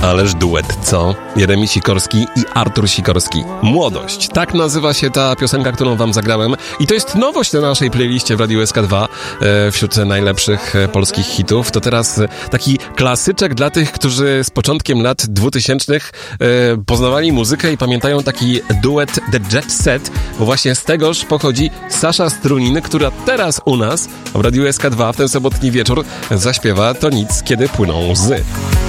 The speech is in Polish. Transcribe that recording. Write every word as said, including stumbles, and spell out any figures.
Ależ duet, co? Jeremi Sikorski i Artur Sikorski. Młodość. Tak nazywa się ta piosenka, którą wam zagrałem. I to jest nowość na naszej playliście w Radiu S K dwa e, wśród najlepszych e, polskich hitów. To teraz e, taki klasyczek dla tych, którzy z początkiem lat dwutysięcznych e, poznawali muzykę i pamiętają taki duet The Jet Set, bo właśnie z tegoż pochodzi Sasza Strunin, która teraz u nas w Radiu S K dwa w ten sobotni wieczór zaśpiewa To nic, kiedy płyną łzy.